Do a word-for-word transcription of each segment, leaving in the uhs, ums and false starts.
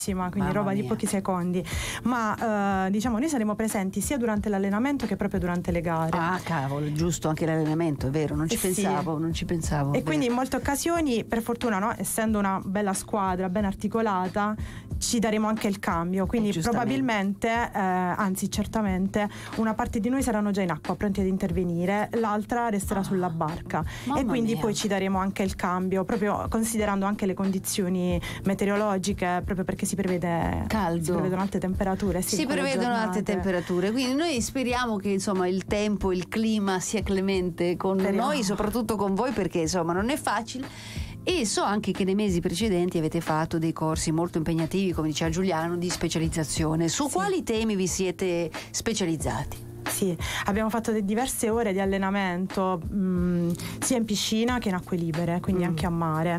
quindi Mamma roba mia. di pochi secondi, ma eh, diciamo noi saremo presenti sia durante l'allenamento che proprio durante le gare. Ah, cavolo, giusto, anche l'allenamento, è vero, non ci Eh sì. pensavo, non ci pensavo. E vero. quindi in molte occasioni, per fortuna, no, essendo una bella squadra ben articolata, ci daremo anche il cambio, quindi Eh, giustamente. probabilmente, eh, anzi certamente, una parte di noi saranno già in acqua pronti ad intervenire, l'altra resterà Ah, sulla barca mamma e quindi mia. poi ci daremo anche il cambio, proprio considerando anche le condizioni meteorologiche, proprio perché si prevede Caldo. si prevedono alte temperature. Sì, Si in quelle prevedono alte giornate. temperature, quindi noi speriamo che insomma il tempo, il clima sia clemente con Speriamo. noi, soprattutto con voi, perché insomma non è facile. E so anche che nei mesi precedenti avete fatto dei corsi molto impegnativi, come diceva Giuliano, di specializzazione. Su Sì. quali temi vi siete specializzati? Sì, abbiamo fatto de- diverse ore di allenamento mh, sia in piscina che in acque libere, quindi Mm. anche a mare.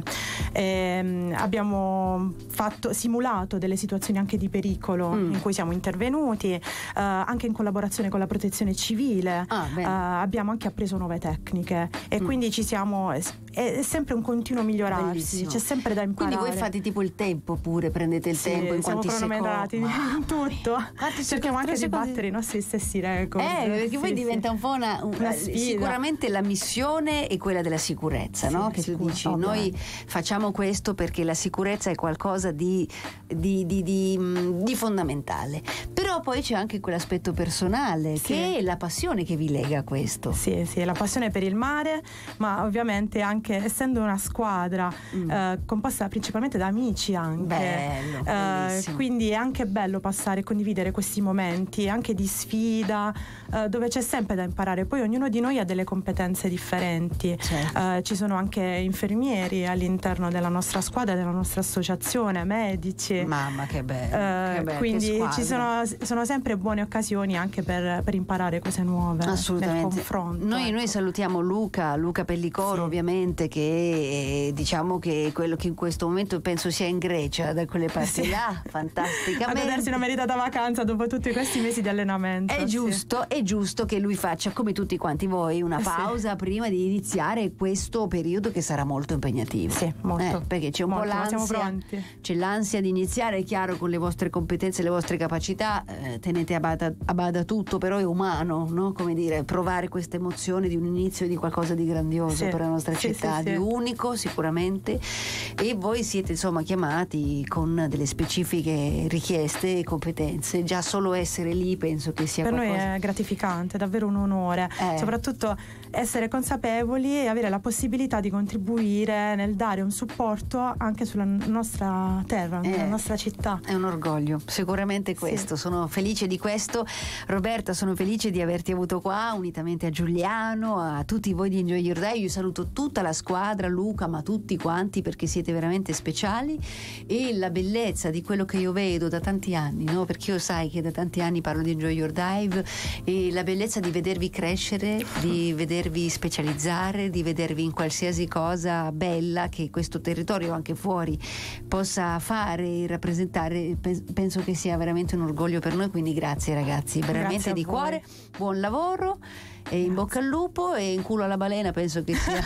Ehm, abbiamo fatto, simulato delle situazioni anche di pericolo Mm. in cui siamo intervenuti, eh, anche in collaborazione con la protezione civile. Ah, bene. Eh, abbiamo anche appreso nuove tecniche e Mm. quindi ci siamo, è, è sempre un continuo migliorarsi, Bellissimo. c'è sempre da imparare. Quindi voi fate tipo il tempo pure, prendete il Sì, tempo in siamo quanti cronometrati secondi? in tutto. Quanti Cerchiamo secondi? anche Tre di secondi? battere i nostri stessi record. Eh, perché Sì, poi sì. diventa un po' una, un- Una sfida. sicuramente la missione è quella della sicurezza, Sì, no? Che tu sicuro, dici, ovvio. noi facciamo questo perché la sicurezza è qualcosa di, di, di, di, mh, di fondamentale. Però poi c'è anche quell'aspetto personale, Sì. che è la passione che vi lega a questo. Sì, sì, la passione per il mare, ma ovviamente anche essendo una squadra Mm. eh, composta principalmente da amici anche. Bello, Eh, bellissimo. quindi è anche bello passare e condividere questi momenti anche di sfida, eh, dove c'è sempre da imparare. Poi ognuno di noi ha delle competenze differenti. Certo. Eh, ci sono anche infermieri all'interno della nostra squadra, della nostra associazione, medici. Mamma, che bello. Eh, che bello, quindi che squadra. ci sono, sono sempre buone occasioni anche per, per imparare cose nuove nel Assolutamente. confronto. Noi, ecco. noi salutiamo Luca, Luca Pellicoro, Sì. ovviamente, che eh, diciamo che è quello che in questo momento penso sia in Grecia, da quelle parti Sì. là, A fantasticamente. godersi una meritata vacanza dopo tutti questi mesi di allenamento. È sì. giusto, è giusto che lui faccia, come tutti quanti voi, una Sì. pausa prima di iniziare questo periodo che sarà molto impegnativo. Sì, molto. Eh, perché c'è un Molto, po' ma siamo l'ansia, pronti. c'è l'ansia di iniziare, è chiaro, con le vostre competenze, le vostre capacità, eh, tenete a bada, a bada tutto, però è umano, no? Come dire, provare questa emozione di un inizio di qualcosa di grandioso Sì. per la nostra Sì, città, sì, di sì. unico sicuramente, e voi siete insomma chiamati con delle specifiche richieste e competenze. Già solo essere lì penso che sia Per noi qualcosa. è gratificante, è davvero un onore, Eh. soprattutto essere consapevoli e avere la possibilità di contribuire nel dare un supporto anche sulla nostra terra, Eh. nella nostra città. È un orgoglio, sicuramente questo, sono felice di questo. Roberta, sono felice di averti avuto qua, unitamente a Giuliano, a tutti voi di Enjoy Your Day. Io saluto tutta la squadra, Luca, ma tutti quanti, perché siete veramente speciali, e la bellezza di quello che io vedo da tanti anni, no? Perché io sai che da tanti anni parlo di Enjoy Your Dive, e la bellezza di vedervi crescere, di vedervi specializzare, di vedervi in qualsiasi cosa bella che questo territorio, anche fuori, possa fare e rappresentare. Penso che sia veramente un orgoglio per noi, quindi grazie ragazzi, veramente Grazie a di voi. cuore, buon lavoro e in bocca al lupo, e in culo alla balena penso che sia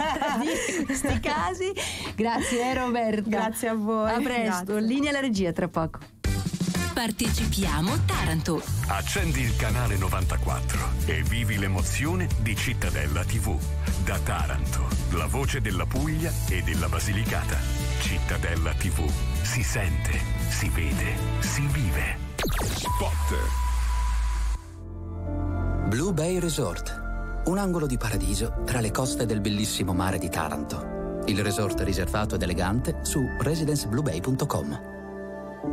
di questi casi. Grazie eh, Roberta, Grazie a voi. a presto. Grazie. Linea alla regia tra poco. Partecipiamo Taranto. Accendi il canale novantaquattro e vivi l'emozione di Cittadella tivù. Da Taranto, la voce della Puglia e della Basilicata. Cittadella tivù. Si sente, si vede, si vive. Spot. Blue Bay Resort. Un angolo di paradiso tra le coste del bellissimo mare di Taranto. Il resort riservato ed elegante su residence blue bay punto com.